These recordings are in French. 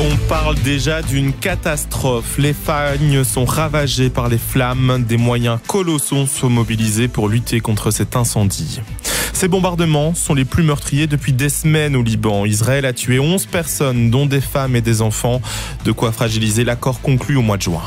On parle déjà d'une catastrophe. Les Fagnes sont ravagées par les flammes. Des moyens colossaux sont mobilisés pour lutter contre cet incendie. Ces bombardements sont les plus meurtriers depuis des semaines au Liban. Israël a tué 11 personnes, dont des femmes et des enfants. De quoi fragiliser l'accord conclu au mois de juin.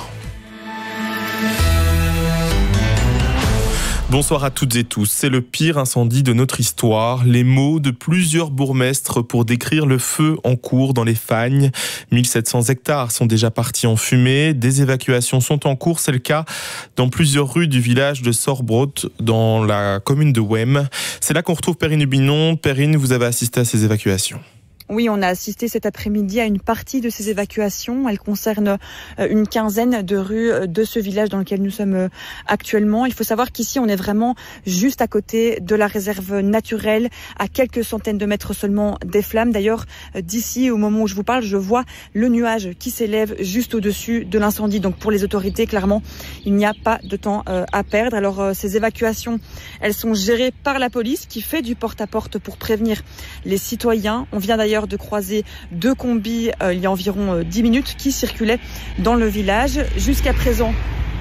Bonsoir à toutes et tous. C'est le pire incendie de notre histoire. Les mots de plusieurs bourgmestres pour décrire le feu en cours dans les Fagnes. 1700 hectares sont déjà partis en fumée. Des évacuations sont en cours. C'est le cas dans plusieurs rues du village de Sorbrot, dans la commune de Wem. C'est là qu'on retrouve Perrine Hubinon. Perrine, vous avez assisté à ces évacuations. Oui, on a assisté cet après-midi à une partie de ces évacuations. Elle concerne une quinzaine de rues de ce village dans lequel nous sommes actuellement. Il faut savoir qu'ici, on est vraiment juste à côté de la réserve naturelle, à quelques centaines de mètres seulement des flammes. D'ailleurs, d'ici, au moment où je vous parle, je vois le nuage qui s'élève juste au-dessus de l'incendie. Donc pour les autorités, clairement, il n'y a pas de temps à perdre. Alors ces évacuations, elles sont gérées par la police qui fait du porte-à-porte pour prévenir les citoyens. On vient d'ailleurs de croiser deux combis il y a environ 10 minutes qui circulaient dans le village. Jusqu'à présent,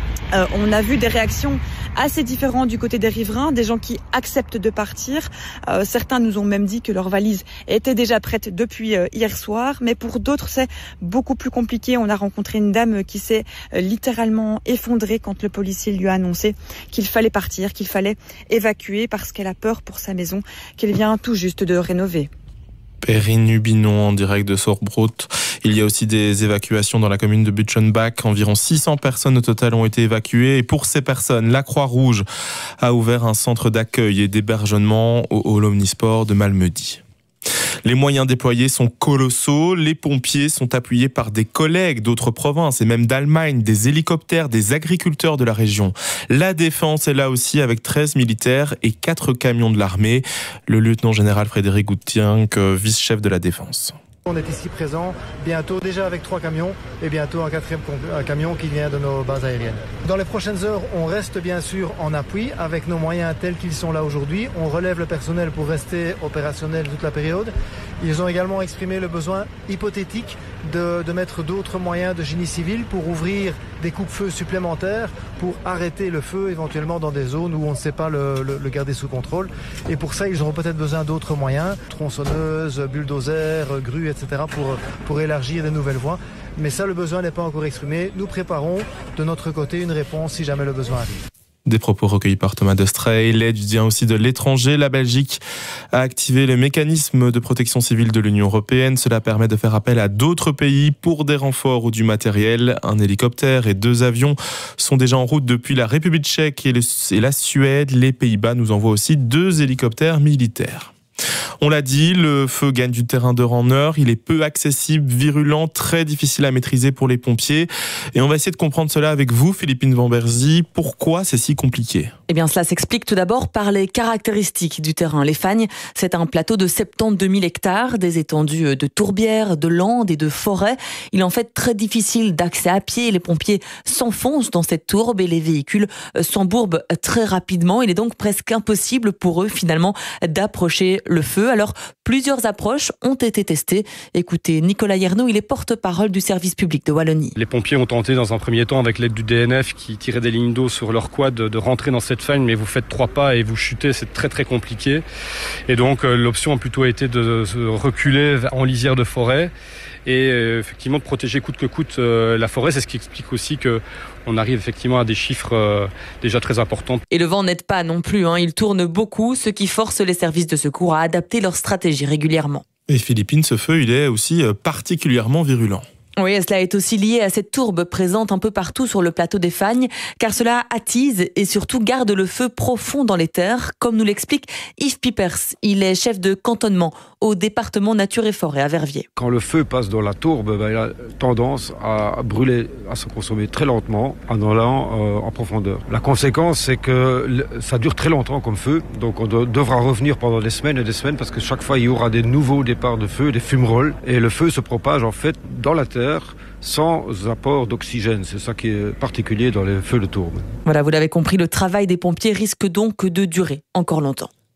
on a vu des réactions assez différentes du côté des riverains, des gens qui acceptent de partir. Certains nous ont même dit que leurs valises étaient déjà prêtes depuis hier soir, mais pour d'autres c'est beaucoup plus compliqué. On a rencontré une dame qui s'est littéralement effondrée quand le policier lui a annoncé qu'il fallait partir, qu'il fallait évacuer parce qu'elle a peur pour sa maison qu'elle vient tout juste de rénover. Perrine Hubinon en direct de Sorbrot. Il y a aussi des évacuations dans la commune de Butchenbach. Environ 600 personnes au total ont été évacuées. Et pour ces personnes, la Croix-Rouge a ouvert un centre d'accueil et d'hébergement au hall Omnisport de Malmedy. Les moyens déployés sont colossaux. Les pompiers sont appuyés par des collègues d'autres provinces et même d'Allemagne, des hélicoptères, des agriculteurs de la région. La défense est là aussi avec 13 militaires et 4 camions de l'armée. Le lieutenant-général Frédéric Goutienc, vice-chef de la défense. On est ici présent bientôt déjà avec 3 camions et bientôt un 4e camion qui vient de nos bases aériennes. Dans les prochaines heures, on reste bien sûr en appui avec nos moyens tels qu'ils sont là aujourd'hui. On relève le personnel pour rester opérationnel toute la période. Ils ont également exprimé le besoin hypothétique de mettre d'autres moyens de génie civil pour ouvrir des coupe-feux supplémentaires pour arrêter le feu éventuellement dans des zones où on ne sait pas le garder sous contrôle. Et pour ça, ils auront peut-être besoin d'autres moyens, tronçonneuses, bulldozers, grues, etc. pour élargir des nouvelles voies. Mais ça, le besoin n'est pas encore exprimé. Nous préparons de notre côté une réponse si jamais le besoin arrive. Des propos recueillis par Thomas Destrey. L'aide vient aussi de l'étranger. La Belgique a activé les mécanismes de protection civile de l'Union européenne. Cela permet de faire appel à d'autres pays pour des renforts ou du matériel. Un hélicoptère et 2 avions sont déjà en route depuis la République tchèque et la Suède. Les Pays-Bas nous envoient aussi 2 hélicoptères militaires. On l'a dit, le feu gagne du terrain d'heure en heure. Il est peu accessible, virulent, très difficile à maîtriser pour les pompiers. Et on va essayer de comprendre cela avec vous, Philippine Vamberzy. Pourquoi c'est si compliqué ? Eh bien, cela s'explique tout d'abord par les caractéristiques du terrain. Les Fagnes, c'est un plateau de 72 000 hectares, des étendues de tourbières, de landes et de forêts. Il est en fait très difficile d'accès à pied. Les pompiers s'enfoncent dans cette tourbe et les véhicules s'embourbent très rapidement. Il est donc presque impossible pour eux, finalement, d'approcher le feu. Alors, plusieurs approches ont été testées. Écoutez, Nicolas Yernaud, il est porte-parole du service public de Wallonie. Les pompiers ont tenté dans un premier temps, avec l'aide du DNF qui tirait des lignes d'eau sur leur quad, de rentrer dans cette fagne, mais vous faites 3 pas et vous chutez, c'est très très compliqué. Et donc l'option a plutôt été de reculer en lisière de forêt et effectivement de protéger coûte que coûte la forêt. C'est ce qui explique aussi qu'on arrive effectivement à des chiffres déjà très importants. Et le vent n'aide pas non plus, il tourne beaucoup, ce qui force les services de secours à adapter leur stratégie régulièrement. Et Philippine, ce feu, il est aussi particulièrement virulent. Oui, cela est aussi lié à cette tourbe présente un peu partout sur le plateau des Fagnes, car cela attise et surtout garde le feu profond dans les terres, comme nous l'explique Yves Pipers. Il est chef de cantonnement au département Nature et Forêt à Verviers. Quand le feu passe dans la tourbe, il a tendance à brûler, à se consommer très lentement en allant en profondeur. La conséquence, c'est que ça dure très longtemps comme feu, donc on devra revenir pendant des semaines et des semaines parce que chaque fois il y aura des nouveaux départs de feu, des fumerolles, et le feu se propage en fait dans la terre sans apport d'oxygène. C'est ça qui est particulier dans les feux de tourbe. Voilà, vous l'avez compris, le travail des pompiers risque donc de durer encore longtemps.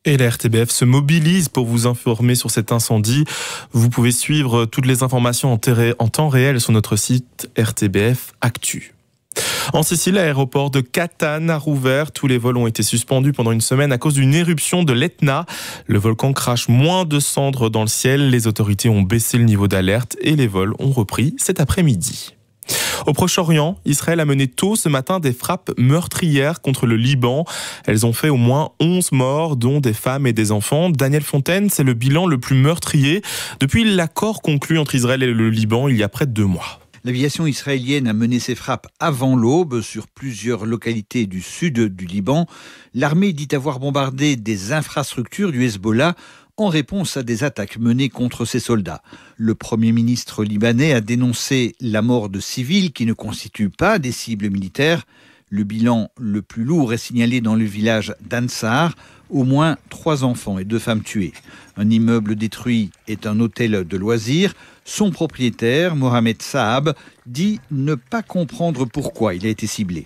Et la RTBF se mobilise pour vous informer sur cet incendie. Vous pouvez suivre toutes les informations en temps réel sur notre site RTBF Actu. En Sicile, l'aéroport de Catane a rouvert. Tous les vols ont été suspendus pendant une semaine à cause d'une éruption de l'Etna. Le volcan crache moins de cendres dans le ciel. Les autorités ont baissé le niveau d'alerte et les vols ont repris cet après-midi. Au Proche-Orient, Israël a mené tôt ce matin des frappes meurtrières contre le Liban. Elles ont fait au moins 11 morts, dont des femmes et des enfants. Daniel Fontaine, c'est le bilan le plus meurtrier depuis l'accord conclu entre Israël et le Liban il y a près de 2 mois. L'aviation israélienne a mené ses frappes avant l'aube sur plusieurs localités du sud du Liban. L'armée dit avoir bombardé des infrastructures du Hezbollah en réponse à des attaques menées contre ses soldats. Le Premier ministre libanais a dénoncé la mort de civils qui ne constituent pas des cibles militaires. Le bilan le plus lourd est signalé dans le village d'Ansar, au moins 3 enfants et 2 femmes tuées. Un immeuble détruit est un hôtel de loisirs. Son propriétaire, Mohamed Saab, dit ne pas comprendre pourquoi il a été ciblé.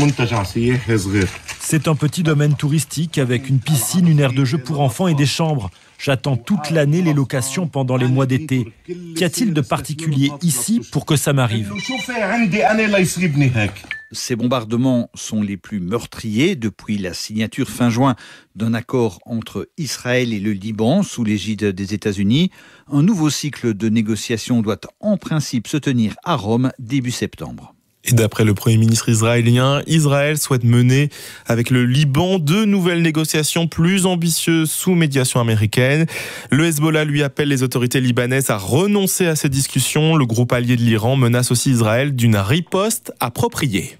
C'est un petit domaine touristique avec une piscine, une aire de jeu pour enfants et des chambres. J'attends toute l'année les locations pendant les mois d'été. Qu'y a-t-il de particulier ici pour que ça m'arrive ? Ces bombardements sont les plus meurtriers depuis la signature fin juin d'un accord entre Israël et le Liban sous l'égide des États-Unis. Un nouveau cycle de négociations doit en principe se tenir à Rome début septembre. Et d'après le Premier ministre israélien, Israël souhaite mener avec le Liban 2 nouvelles négociations plus ambitieuses sous médiation américaine. Le Hezbollah lui appelle les autorités libanaises à renoncer à ces discussions. Le groupe allié de l'Iran menace aussi Israël d'une riposte appropriée.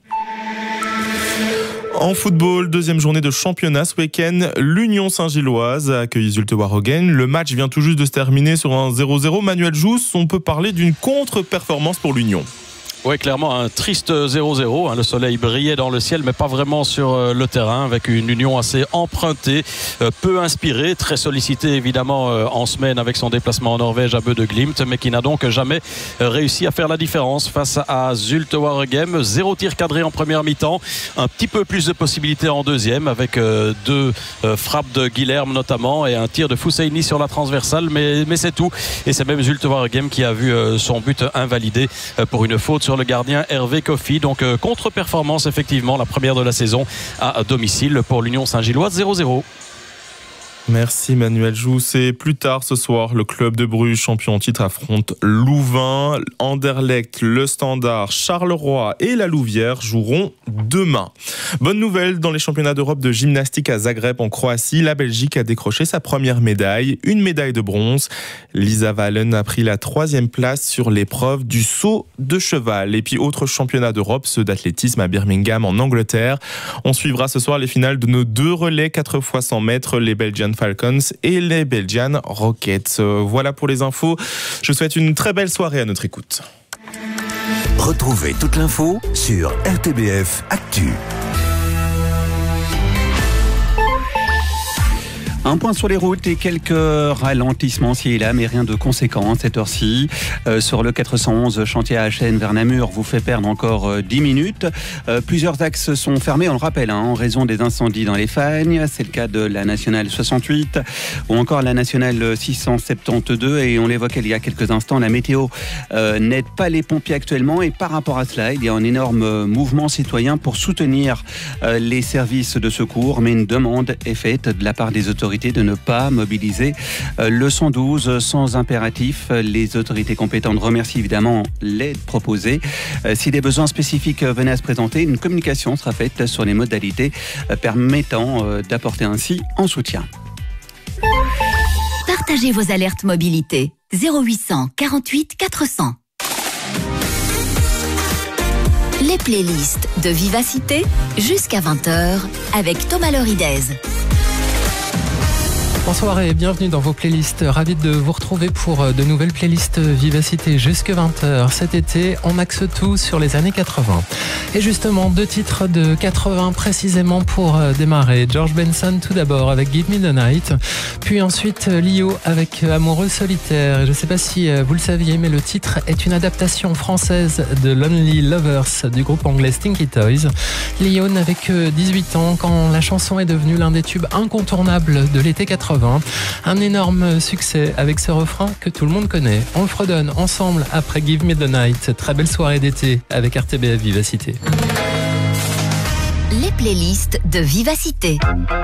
En football, 2e journée de championnat ce week-end, l'Union Saint-Gilloise a accueilli Zulte Waregem. Le match vient tout juste de se terminer sur un 0-0. Manuel Jousse, on peut parler d'une contre-performance pour l'Union. Oui, clairement, un triste 0-0. Le soleil brillait dans le ciel, mais pas vraiment sur le terrain, avec une Union assez empruntée, peu inspirée, très sollicitée évidemment en semaine avec son déplacement en Norvège à Bø de Glimt, mais qui n'a donc jamais réussi à faire la différence face à Zulte Waregem. 0 tir cadré en première mi-temps, un petit peu plus de possibilités en deuxième, avec 2 frappes de Guilherme notamment et un tir de Fousseini sur la transversale, mais c'est tout. Et c'est même Zulte Waregem qui a vu son but invalidé pour une faute sur le gardien Hervé Kofi. Donc contre-performance effectivement, la première de la saison à domicile pour l'Union Saint-Gilloise, 0-0. Merci Manuel Jousse. Et plus tard ce soir, le club de Bruges, champion en titre, affronte Louvain. Anderlecht, le Standard, Charleroi et la Louvière joueront demain. Bonne nouvelle dans les championnats d'Europe de gymnastique à Zagreb en Croatie. La Belgique a décroché sa première médaille, une médaille de bronze. Lisa Valen a pris la 3e place sur l'épreuve du saut de cheval. Et puis autre championnat d'Europe, ceux d'athlétisme à Birmingham en Angleterre. On suivra ce soir les finales de nos 2 relais 4 x 100 mètres, les Belgian Falcons et les Belgian Rockets. Voilà pour les infos. Je souhaite une très belle soirée à notre écoute. Retrouvez toute l'info sur RTBF Actu. Un point sur les routes et quelques ralentissements ci et là, mais rien de conséquent cette heure-ci. Sur le 411 chantier AHN vers Namur vous fait perdre encore 10 minutes. Plusieurs axes sont fermés, on le rappelle, en raison des incendies dans les Fagnes. C'est le cas de la nationale 68 ou encore la nationale 672. Et on l'évoquait il y a quelques instants, la météo n'aide pas les pompiers actuellement. Et par rapport à cela, il y a un énorme mouvement citoyen pour soutenir les services de secours. Mais une demande est faite de la part des autorités de ne pas mobiliser le 112 sans impératif. Les autorités compétentes remercient évidemment l'aide proposée. Si des besoins spécifiques venaient à se présenter, une communication sera faite sur les modalités permettant d'apporter ainsi en soutien. Partagez vos alertes mobilité 0800 48 400. Les playlists de Vivacité jusqu'à 20h avec Thomas Loridez. Bonsoir et bienvenue dans vos playlists. Ravi de vous retrouver pour de nouvelles playlists Vivacité jusque 20h. Cet été, on axe tout sur les années 80. Et justement, 2 titres de 80 précisément pour démarrer. George Benson tout d'abord avec Give Me the Night, puis ensuite Lio avec Amoureux solitaire. Et je ne sais pas si vous le saviez, mais le titre est une adaptation française de Lonely Lovers du groupe anglais Stinky Toys. Lio n'avait que 18 ans quand la chanson est devenue l'un des tubes incontournables de l'été 80. Un énorme succès avec ce refrain que tout le monde connaît. On le fredonne ensemble après Give Me the Night. Très belle soirée d'été avec RTBF Vivacité. Les playlists de Vivacité.